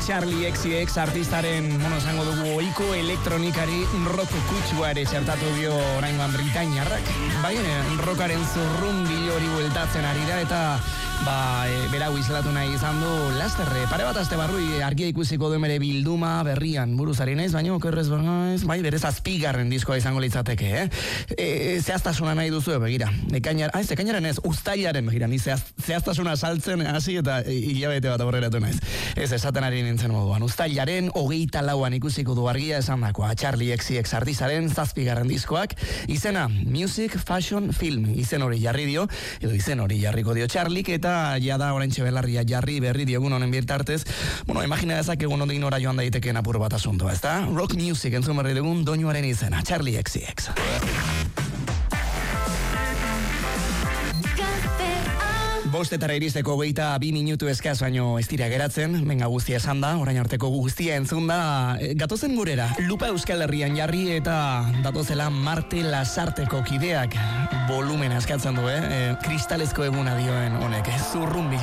Charlie XCX artistaren, esango dugu ohiko elektronikari rock kutsua ere txertatu dio oraingoan britainiarrak. Baina rockaren zurrunbi hori bueltatzen ari da eta berau islatu nahi izan du lasterre. Pare bat aste barrui argia ikusiko du bere bilduma berrian buruzari naiz, baina okerrez bai, bere 7. diskoa izango litzateke, zehaztasuna nahi duzu, begira. Ekainaren ez, uztailaren, begira, ni zehaztasuna saltzen hasi eta hilabete bat aurreratu naiz. Ez esaten ari nintzen moduan. Uztailaren 24 ikusiko du argia esan dakoa. Charlie XCX artistaren 7. diskoak, izena Music, Fashion, Film, izen hori jarri dio, edo izen hori jarriko dio Charlik, eta jada oraintxe belarria jarri berri diogun honen birtartez, imagina dezakegun ondin ora joan daitekeen apur bat asuntoa, ezta? Rock Music entzun berri dugun doinuaren izena, Charlie XCX. Bostetara iristeko 22 minutu eskaz baino ez dira geratzen, menga guztia esan da, orain arteko guztia entzun da, gatozen gurera, Lupa Euskal Herrian jarri eta datozela Marte Lasarteko kideak volumena eskatzen du, kristalezko eguna dioen honek, zurrun